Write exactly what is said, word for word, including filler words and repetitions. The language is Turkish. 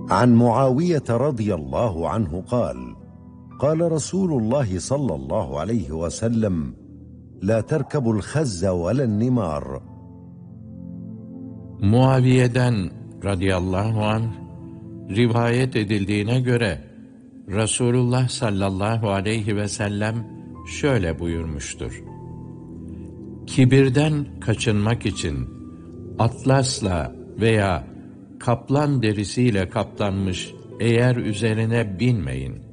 عن معاوية رضي الله عنه قال قال رسول الله صلى الله عليه وسلم لا تركبوا الخز ولا النمار. Muaviye'den radıyallahu anh rivayet edildiğine göre Resulullah sallallahu aleyhi ve sellem şöyle buyurmuştur: Kibirden kaçınmak için atlasla veya kaplan derisiyle kaplanmış eğer üzerine binmeyin.